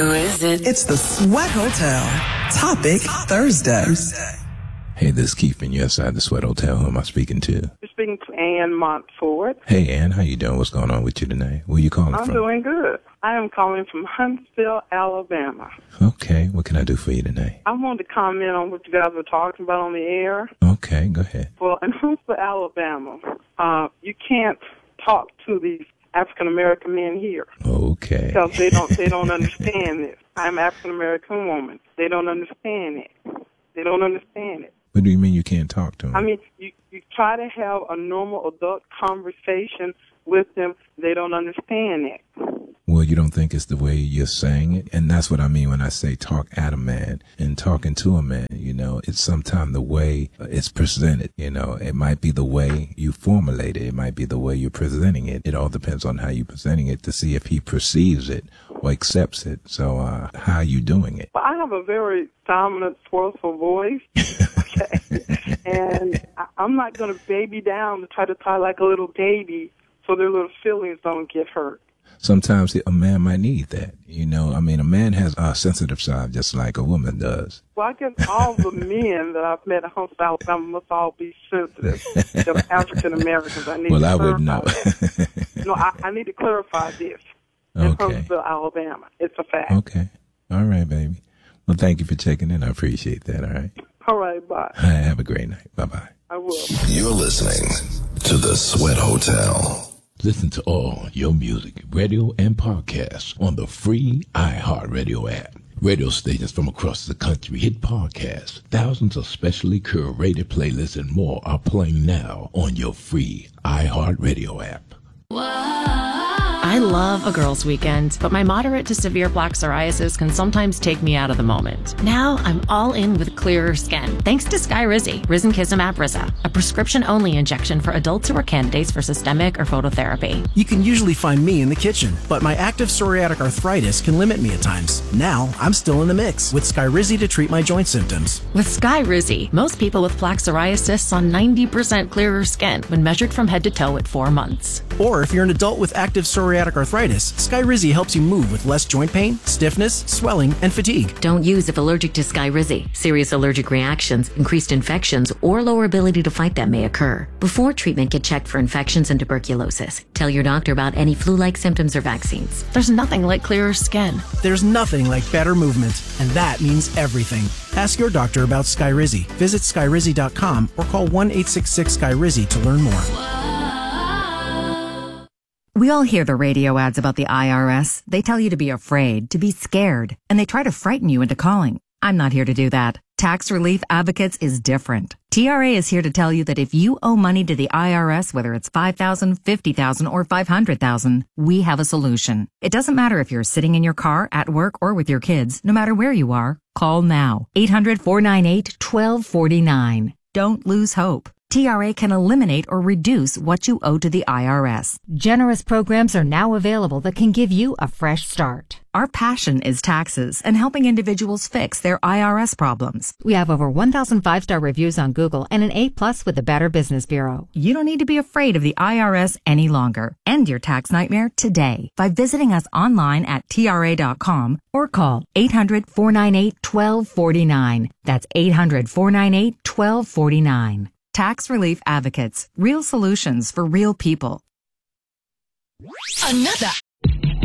Who is it? It's the Sweat Hotel. Topic Thursday. Hey, this is Keith, and you're inside the Sweat Hotel. Who am I speaking to? You're speaking to Ann Montford. Hey, Ann, how you doing? What's going on with you tonight? Where you calling from? I'm doing good. I am calling from Huntsville, Alabama. Okay, what can I do for you tonight? I wanted to comment on what you guys were talking about on the air. Okay, go ahead. Well, in Huntsville, Alabama, you can't talk to these African-American men here. Okay. Because they don't understand this. I'm an African-American woman. They don't understand it. They don't understand it. What do you mean you can't talk to them? I mean, you try to have a normal adult conversation with them. They don't understand it. Well, you don't think it's the way you're saying it? And that's what I mean when I say talk at a man and talking to a man. You know, it's sometimes the way it's presented. You know, it might be the way you formulate it. It might be the way you're presenting it. It all depends on how you're presenting it to see if he perceives it or accepts it. So how are you doing it? Well, I have a very dominant, forceful voice. Okay. And I'm not going to baby down to try to talk like a little baby so their little feelings don't get hurt. Sometimes a man might need that. You know, I mean, a man has a sensitive side just like a woman does. Well, I guess all the men that I've met in Huntsville, Alabama must all be sensitive. They're African Americans. I wouldn't know. No, I need to clarify this. In Huntsville, Alabama. It's a fact. Okay. All right, baby. Well, thank you for checking in. I appreciate that. All right. All right, bye. Have a great night. Bye-bye. I will. You're listening to The Sweat Hotel. Listen to all your music, radio, and podcasts on the free iHeartRadio app. Radio stations from across the country hit podcasts. Thousands of specially curated playlists and more are playing now on your free iHeartRadio app. I love a girls' weekend, but my moderate to severe plaque psoriasis can sometimes take me out of the moment. Now I'm all in with clearer skin, thanks to Skyrizi, risankizumab Risa, a prescription-only injection for adults who are candidates for systemic or phototherapy. You can usually find me in the kitchen, but my active psoriatic arthritis can limit me at times. Now I'm still in the mix with Skyrizi to treat my joint symptoms. With Skyrizi, most people with plaque psoriasis saw 90% clearer skin when measured from head to toe at 4 months. Or if you're an adult with active psoriatic arthritis, Skyrizi helps you move with less joint pain, stiffness, swelling, and fatigue. Don't use if allergic to Skyrizi. Serious allergic reactions, increased infections, or lower ability to fight them may occur. Before treatment, get checked for infections and tuberculosis. Tell your doctor about any flu-like symptoms or vaccines. There's nothing like clearer skin. There's nothing like better movement, and that means everything. Ask your doctor about Skyrizi. Visit Skyrizi.com or call 1-866-SKYRIZI to learn more. We all hear the radio ads about the IRS. They tell you to be afraid, to be scared, and they try to frighten you into calling. I'm not here to do that. Tax Relief Advocates is different. TRA is here to tell you that if you owe money to the IRS, whether it's $5,000, $50,000, or $500,000, we have a solution. It doesn't matter if you're sitting in your car, at work, or with your kids. No matter where you are, call now. 800-498-1249. Don't lose hope. TRA can eliminate or reduce what you owe to the IRS. Generous programs are now available that can give you a fresh start. Our passion is taxes and helping individuals fix their IRS problems. We have over 1,000 5-star reviews on Google and an A+ with the Better Business Bureau. You don't need to be afraid of the IRS any longer. End your tax nightmare today by visiting us online at TRA.com or call 800-498-1249. That's 800-498-1249. Tax Relief Advocates. Real solutions for real people. Another